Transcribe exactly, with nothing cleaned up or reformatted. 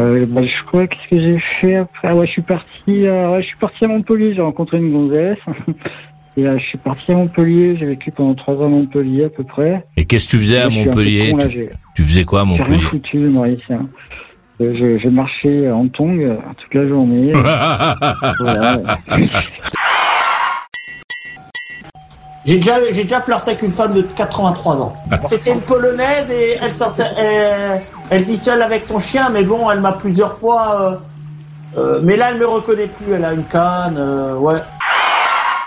Euh, bah, je crois qu'est-ce que j'ai fait après. Ah ouais, je suis parti. Euh, ouais, je suis parti à Montpellier. J'ai rencontré une gonzesse. Et euh, je suis parti à Montpellier. J'ai vécu pendant trois ans à Montpellier à peu près. Et qu'est-ce que tu faisais à Montpellier? Con, là, tu, tu faisais quoi à Montpellier? J'ai rien foutu, Maurice. Hein. Euh, je, je marchais en tongs euh, toute la journée. Voilà. J'ai déjà, j'ai déjà flirté avec une femme de quatre-vingt-trois ans. C'était une Polonaise et elle sortait, elle, elle vit seule avec son chien, mais bon, elle m'a plusieurs fois, euh, euh, mais là, elle me reconnaît plus, elle a une canne, euh, ouais.